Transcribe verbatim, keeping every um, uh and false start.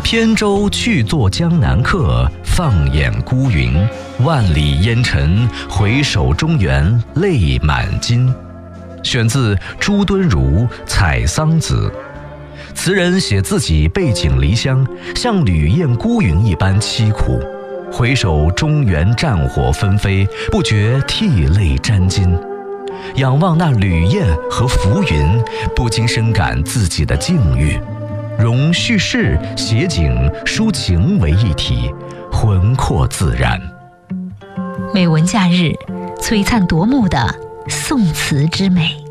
扁舟去作江南客，放眼孤云，万里烟尘，回首中原泪满襟。选自朱敦儒《采桑子》。词人写自己背井离乡，像旅雁孤云一般凄苦，回首中原战火纷飞，不觉涕泪沾襟。仰望那旅雁和浮云，不禁深感自己的境遇，融叙事、写景、抒情为一体，浑阔自然。 美文假日，璀璨夺目的宋词之美。